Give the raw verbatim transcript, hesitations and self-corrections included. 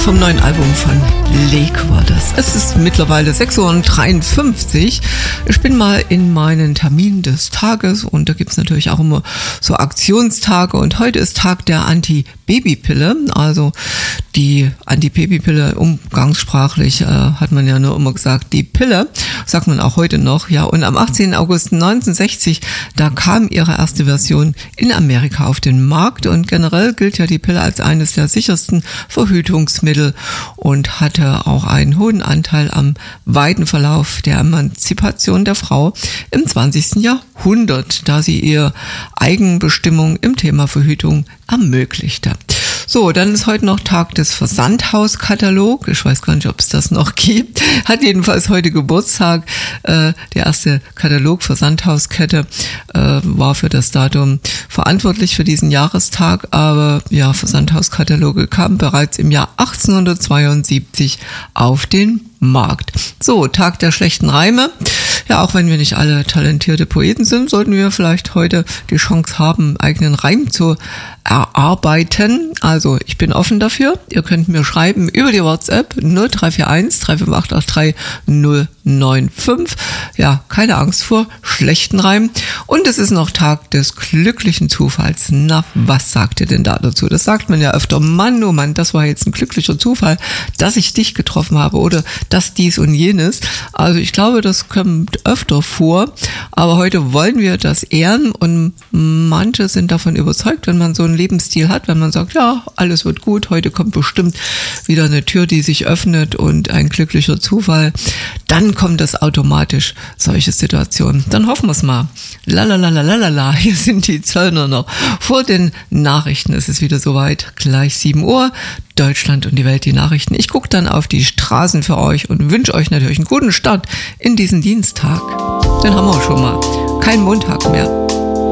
vom neuen Album von Lake war das. Es ist mittlerweile sechs Uhr dreiundfünfzig. Ich bin mal in meinen Termin des Tages und da gibt es natürlich auch immer so Aktionstage und heute ist Tag der Anti-Baby-Pille. Also die Anti-Baby-Pille, umgangssprachlich äh, hat man ja nur immer gesagt, die Pille, sagt man auch heute noch. Ja, und am achtzehnten August neunzehnhundertsechzig, da kam ihre erste Version in Amerika auf den Markt und generell gilt ja die Pille als eines der sichersten Verhütungsmittel und hatte auch einen hohen Anteil am weiten Verlauf der Emanzipation der Frau im zwanzigsten Jahrhundert, da sie ihr Eigenbestimmung im Thema Verhütung ermöglichte. So, dann ist heute noch Tag des Versandhauskatalog. Ich weiß gar nicht, ob es das noch gibt. Hat jedenfalls heute Geburtstag. Äh, der erste Katalog Versandhauskette äh, war für das Datum verantwortlich für diesen Jahrestag. Aber ja, Versandhauskataloge kamen bereits im Jahr achtzehnhundertzweiundsiebzig auf den Markt. So, Tag der schlechten Reime. Ja, auch wenn wir nicht alle talentierte Poeten sind, sollten wir vielleicht heute die Chance haben, einen eigenen Reim zu erarbeiten. Also ich bin offen dafür. Ihr könnt mir schreiben über die WhatsApp null drei vier eins drei fünf acht acht drei null neun fünf. Ja, keine Angst vor schlechten Reimen. Und es ist noch Tag des glücklichen Zufalls. Na, was sagt ihr denn da dazu? Das sagt man ja öfter. Mann, oh Mann, das war jetzt ein glücklicher Zufall, dass ich dich getroffen habe oder dass dies und jenes. Also ich glaube, das kommt öfter vor. Aber heute wollen wir das ehren und manche sind davon überzeugt, wenn man so einen Lebensstil hat, wenn man sagt, ja, alles wird gut, heute kommt bestimmt wieder eine Tür, die sich öffnet und ein glücklicher Zufall, dann kommt das automatisch, solche Situationen. Dann hoffen wir es mal. Lalalalalala, hier sind die Zöllner noch. Vor den Nachrichten ist es wieder soweit, gleich sieben Uhr, Deutschland und die Welt, die Nachrichten. Ich gucke dann auf die Straßen für euch und wünsche euch natürlich einen guten Start in diesen Dienstag. Den haben wir schon mal. Kein Montag mehr.